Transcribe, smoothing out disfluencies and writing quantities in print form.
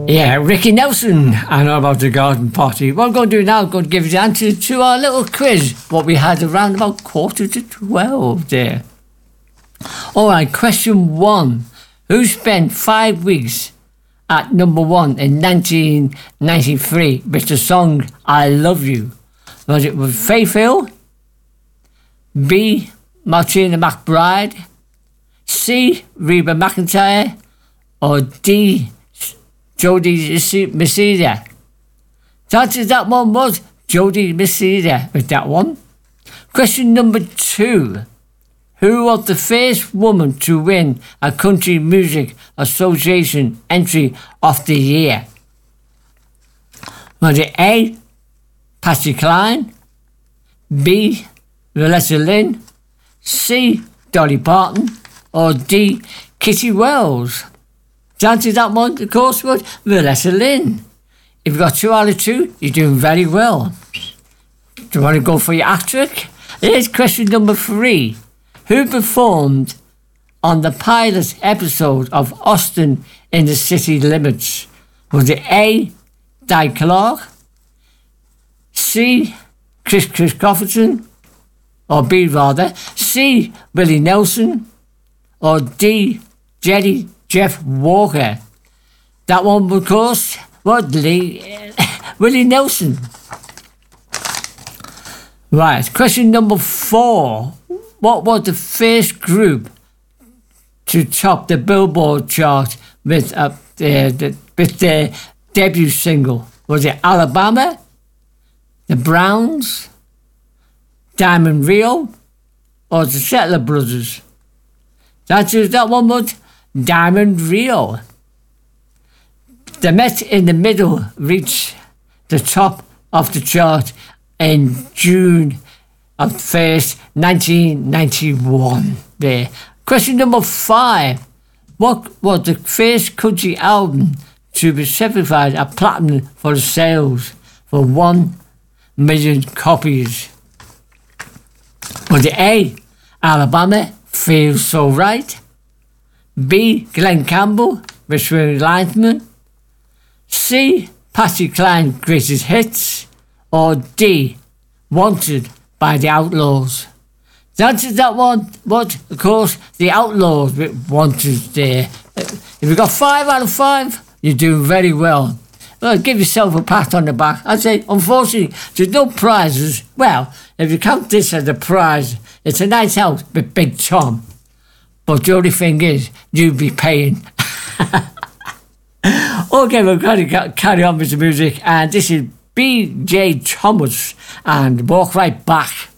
Yeah, Ricky Nelson, I know about the garden party. What I'm going to do now, I'm going to give you the answer to our little quiz, what we had around about 11:45 there. Alright, question 1. Who spent 5 weeks at number 1 in 1993 with the song I Love You? Was it with Faith Hill? B. Martina McBride? C. Reba McEntire? Or D. Jodie Messia? The answer to that one was Jodie Messia with that one. Question number 2. Who was the first woman to win a Country Music Association Entry of the Year? Was it A. Patsy Cline? B. Loretta Lynn? C. Dolly Parton? Or D. Kitty Wells? The answer to that one, of course, was Loretta Lynn. If you got 2 out of 2, you're doing very well. Do you want to go for your asterisk? Here's question number 3. Who performed on the pilot episode of Austin in the City Limits? Was it A. Di Clark? C. Chris Christopherson? Or B rather, C. Willie Nelson? Or D. Jeff Walker? That one, of course, was Willie Nelson. Right, question number 4. What was the first group to top the Billboard chart with their debut single? Was it Alabama, the Browns, Diamond Rio, or the Settler Brothers? That one was Diamond Rio. They Met in the Middle reached the top of the chart in June of 1st, 1991. There. Question number 5. What was the first country album to be certified a platinum for the sales for 1 million copies? Was it A. Alabama, Feels So Right? B. Glenn Campbell, Mr. Linesman? C. Patsy Cline, Greatest Hits? Or D. Wanted by the Outlaws? The answer to that one was, of course, the Outlaws with Wanted there. If you got 5 out of 5, you're doing very well. Well, give yourself a pat on the back. I'd say, unfortunately, there's no prizes. Well, if you count this as a prize, it's a night out with Big Tom. But the only thing is, you'll be paying. Okay, we're going to carry on with the music. And this is B.J. Thomas and Walk Right Back.